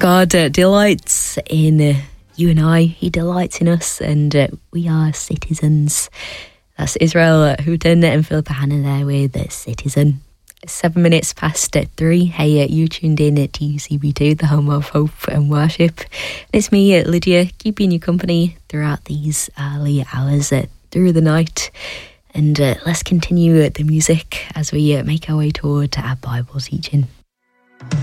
God delights in you and I. He delights in us, and we are citizens. That's Israel Houghton and Philippa Hanna there with Citizen. 7 minutes past 3. Hey, you tuned in to UCB2, the home of hope and worship. It's me, Lydia, keeping you company throughout these early hours through the night. And let's continue the music as we make our way toward our Bible teaching.